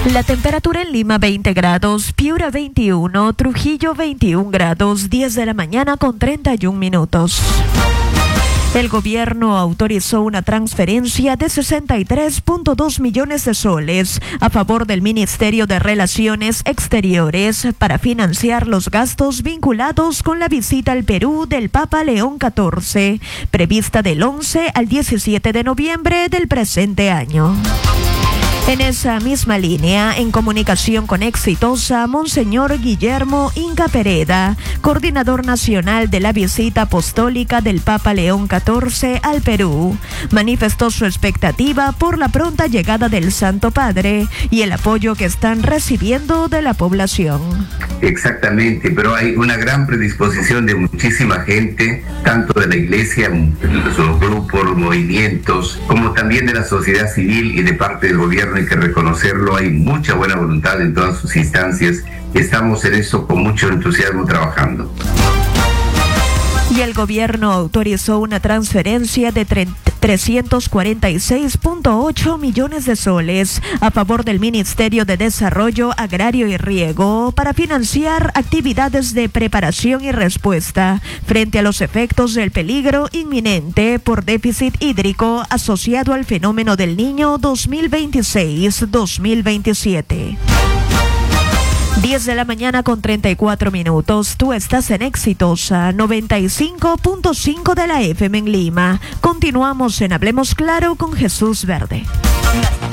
La temperatura en Lima 20 grados, Piura 21, Trujillo 21 grados, 10 de la mañana con 31 minutos. El gobierno autorizó una transferencia de 63.2 millones de soles a favor del Ministerio de Relaciones Exteriores para financiar los gastos vinculados con la visita al Perú del Papa León XIV, prevista del 11 al 17 de noviembre del presente año. En esa misma línea, en comunicación con Exitosa, Monseñor Guillermo Inca Pereda, coordinador nacional de la visita apostólica del Papa León XIV al Perú, manifestó su expectativa por la pronta llegada del Santo Padre y el apoyo que están recibiendo de la población. Exactamente, pero hay una gran predisposición de muchísima gente, tanto de la iglesia, los grupos, los movimientos, como también de la sociedad civil y de parte del gobierno. Hay que reconocerlo, hay mucha buena voluntad en todas sus instancias. Estamos en eso con mucho entusiasmo trabajando. Y el gobierno autorizó una transferencia de 346.8 millones de soles a favor del Ministerio de Desarrollo Agrario y Riego para financiar actividades de preparación y respuesta frente a los efectos del peligro inminente por déficit hídrico asociado al fenómeno del Niño 2026-2027. 10 de la mañana con 34 minutos. Tú estás en Exitosa 95.5 de la FM en Lima. Continuamos en Hablemos Claro con Jesús Verde.